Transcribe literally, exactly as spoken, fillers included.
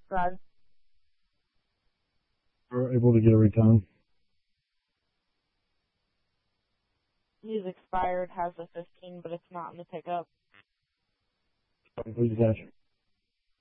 Rod. We're able to get a return. He's expired, has a fifteen, but it's not in the pickup. Please, Dash.